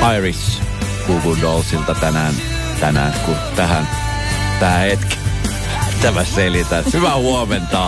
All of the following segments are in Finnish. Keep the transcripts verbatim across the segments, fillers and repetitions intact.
Iris Goo Goo Dollsilta tänään, tänään kun tähän, tähän hetki. Mitä mä selitän? Hyvää huomenta.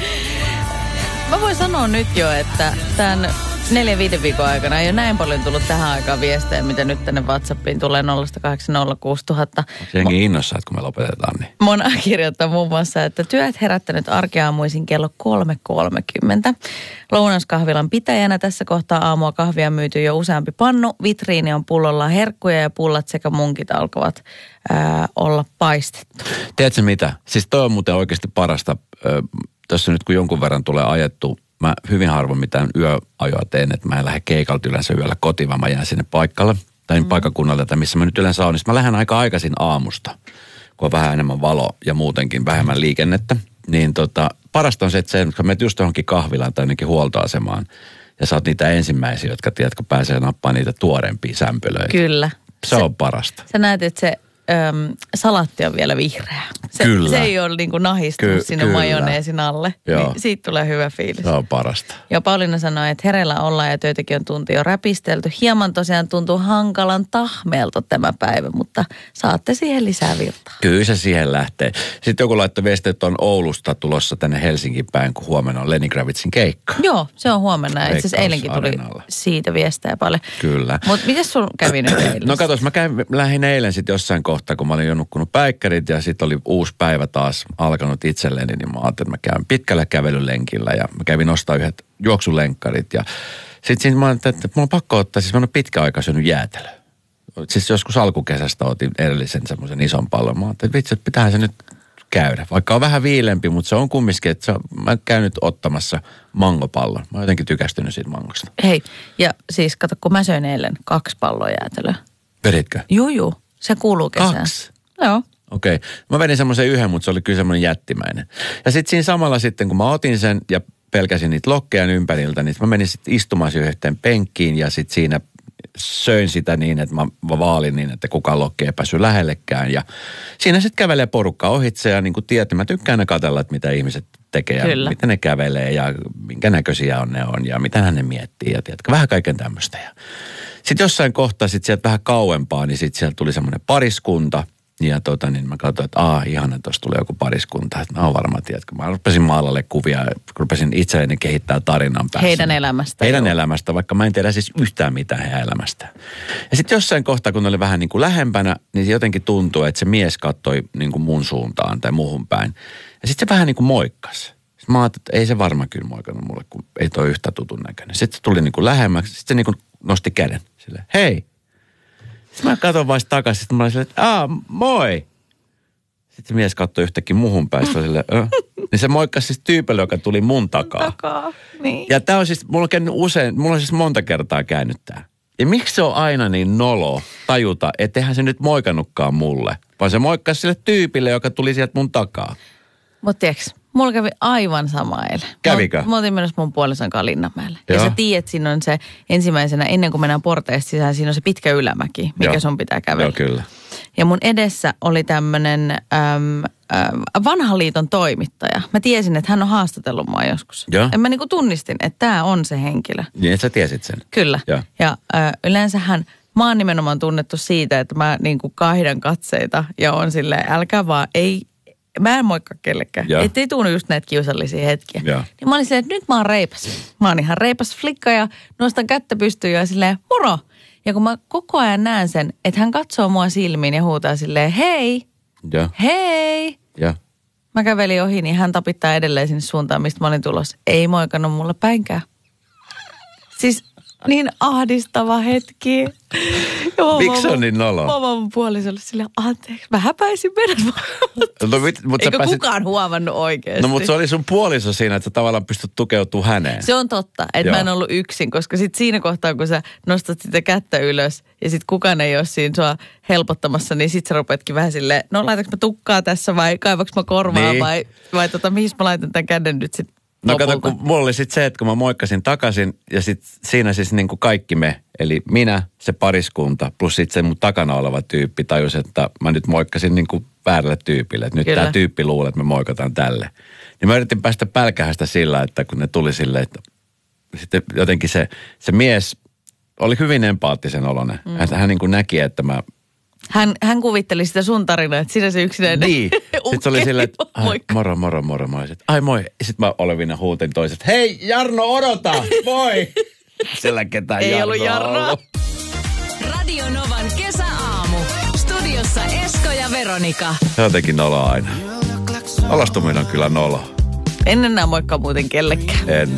Mä voin sanoa nyt jo, että tämän neljän viiden viikon aikana ei ole näin paljon tullut tähän aikaan viestejä, mitä nyt tänne WhatsAppiin tulee nolla kahdeksan nolla kuusi nolla nolla nolla. Onko jenkin innossa, että kun me lopetetaan niin? Mona kirjoittaa muun muassa, että työt herättänyt arkeaamuisin kello kolme kolmekymmentä. Lounaskahvilan pitäjänä tässä kohtaa aamua kahvia myyty jo useampi pannu. Vitriini on pullolla herkkuja ja pullat sekä munkit alkavat ää, olla paistettu. Tiedätkö mitä? Siis toi on muuten oikeasti parasta. Ö, tässä nyt kun jonkun verran tulee ajettu, mä hyvin harvoin mitään yöajoa teen, että mä en lähde keikalta yleensä yöllä kotiin, vaan mä jään sinne paikalle tai mm. paikkakunnalle, tai missä mä nyt yleensä on. Niin mä lähden aika aikaisin aamusta, kun on vähän enemmän valo ja muutenkin vähemmän liikennettä. Niin tota, parasta on se, että se, kun menet just johonkin kahvilaan tai ainakin huoltoasemaan, ja sä oot niitä ensimmäisiä, jotka tiedätkö, pääsee nappaamaan niitä tuorempia sämpylöitä. Kyllä. Se, se on parasta. Sä näet, että se Öm, salatti on vielä vihreä. Se, kyllä. Se ei ole niin kuin nahistunut Ky- sinne majoneesin alle. Joo. Niin siitä tulee hyvä fiilis. Se on parasta. Ja Pauliina sanoi, että hereillä ollaan ja töitäkin on tunti jo räpistelty. Hieman tosiaan tuntuu hankalan tahmeelta tämä päivä, mutta saatte siihen lisää virtaa. Kyllä se siihen lähtee. Sitten joku laittoi viestiä, että on Oulusta tulossa tänne Helsinkiin päin, kun huomenna on Lenny Kravitzin keikka. Joo, se on huomenna. Itse asiassa eilenkin tuli siitä viestejä paljon. Kyllä. Mutta miten sun kävi nyt eilen? No katos, mä kävin, lähdin eilen sitten jossain kohtaa, kun mä olin jo nukkunut päikkärit ja sitten oli uusi päivä taas alkanut itselleni, niin mä ajattelin, että mä käyn pitkällä kävelylenkillä ja mä kävin ostaa yhdet juoksulenkkarit ja sitten siinä mä ajattelin, että mulla on pakko ottaa, siis mä oon pitkä aika syönyt jäätelöä. Siis joskus alkukesästä otin edellisen semmoisen ison pallon. Mä ajattelin, että vitsi, että pitäähän se nyt käydä. Vaikka on vähän viilempi, mutta se on kumminkin, että se on, mä käyn nyt ottamassa mangopallon. Mä oon jotenkin tykästynyt siitä mangosta. Hei, ja siis kato, kun mä söin eilen kaksi palloa jäätelöä. Veditkö? Juu, juu. Se kuuluu kesään. Kaksi? Joo. Okei. Okay. Mä vedin semmoisen yhden, mutta se oli kyllä semmoinen jättimäinen. Ja sitten siinä samalla sitten, kun mä otin sen ja pelkäsin niitä lokkeja ympäriltä, niin mä menin sitten istumaan siihen yhteen penkkiin ja sitten siinä söin sitä niin, että mä vaalin niin, että kukaan lokki ei päässyt lähellekään. Ja siinä sitten kävelee porukka ohitse ja niin kuin tiedät, mä tykkään aina katsella, että mitä ihmiset tekee ja Kyllä. miten ne kävelee ja minkä näköisiä on ne on ja mitä ne miettii ja tiedätkö, vähän kaiken tämmöistä. Ja sitten jossain kohtaa sitten sieltä vähän kauempaa, niin sitten sieltä tuli semmoinen pariskunta. Ja tota niin mä katsoin, että aah, ihana, tuossa tulee joku pariskunta. Että mä oon varma, tiedätkö. Mä rupesin maalalle kuvia, rupesin itselleni kehittää tarinan päässä. Heidän elämästä. Heidän joo. elämästä, vaikka mä en tiedä siis yhtään mitään heidän elämästään. Ja sitten jossain kohtaa, kun ne oli vähän niin kuin lähempänä, niin jotenkin tuntui, että se mies katsoi niin kuin mun suuntaan tai muuhun päin. Ja sitten se vähän niin kuin moikkasi. Sitten mä ajattelin, että ei se varmaan kyllä moikannut mulle, kun ei toi yhtä tutun näköinen. Sitten se tuli niin kuin lähemmäksi, sitten se niin kuin nosti käden. Silleen, hei. Sitten mä katson vasta takaisin, sitten mä olin silleen, että aah, moi. Sitten se mies katsoi yhtäkkiä muhun päin, se oli silleen, äh. Niin se moikkasi siis tyypille, joka tuli mun takaa. Takaa, niin. Ja tää on siis, mulla on käynyt usein, mulla on siis monta kertaa käynyt tää. Ja miksi se on aina niin nolo tajuta, että eihän se nyt moikannutkaan mulle, vaan se moikkasi sille tyypille, joka tuli sieltä mun takaa. Mutta tiedätkö, mulla kävi aivan sama eilen. Kävikö? Mä, mä otin menossa mun puolison kanssa Linnanmäelle. Ja Joo. sä tiedät, siinä on se ensimmäisenä, ennen kuin mennään porteista sisään, siinä on se pitkä ylämäki, mikä Joo. sun pitää kävellä. Joo, kyllä. Ja mun edessä oli tämmönen äm, äm, vanhan liiton toimittaja. Mä tiesin, että hän on haastatellut mua joskus. Joo. Ja mä niinku tunnistin, että tää on se henkilö. Niin, että sä tiesit sen. Kyllä. Joo. Ja äh, yleensähän mä oon nimenomaan tunnettu siitä, että mä niinku kaihdan katseita ja on silleen, älkää vaan, ei, mä en moikkaa kellekään. Joo. Ettei tunnu just näitä kiusallisia hetkiä. Joo. Niin mä olin silleen, että nyt mä oon reipas. Mä oon ihan reipas flikka ja nostan kättä pystyyn ja silleen, moro! Ja kun mä koko ajan näen sen, että hän katsoo mua silmiin ja huutaa silleen, hei, Joo. hei. Joo. Mä kävelin ohi, niin hän tapittaa edelleen sinne suuntaan, mistä mä olin tulossa. Ei moikannut mulle päinkään. Siis niin ahdistava hetki. Miksi on niin nolo? Mä oon mun puolisolle silleen, anteeksi, mä häpäisin meidät. No, mit, mut Eikö pääsit... kukaan huomannut oikeasti? No mutta se oli sun puoliso siinä, että sä tavallaan pystyt tukeutumaan häneen. Se on totta, että mä en ollut yksin, koska sit siinä kohtaa, kun sä nostat sitä kättä ylös ja sit kukaan ei ole siinä sua helpottamassa, niin sit sä rupeatkin vähän silleen, no laitaks mä tukkaa tässä vai kaivaks mä korvaa niin. vai, vai tota, mihin mä laitan tämän käden nyt sit No lopulta. kato, kun mulla oli sitten se, että kun mä moikkasin takaisin ja sitten siinä siis niin kuin kaikki me, eli minä, se pariskunta, plus sitten se mun takana oleva tyyppi tajusi, että mä nyt moikkasin niin kuin väärälle tyypille. Että nyt tämä tyyppi luulee, että me moikataan tälle. Niin mä yritin päästä pälkähästä sillä, että kun ne tuli silleen, että sitten jotenkin se, se mies oli hyvin empaattisen oloinen. Mm. Hän, hän niin kuin näki, että mä... Hän, hän kuvitteli sitä sun tarinaa, että sinä se yksinäinen Niin. Sitten se oli silleen, että ai, moro, moro, moro, moi. Sitten, ai moi. Sitten mä olevina huutin toiset, hei Jarno, odota, moi. Sillä ketään ei Jarno ollut Jarnoa. ollut. Radio Novan kesäaamu. Studiossa Esko ja Veronika. Se on jotenkin nolo aina. Alastuminen on kyllä nolo. En enää moikkaa muuten kellekään. En.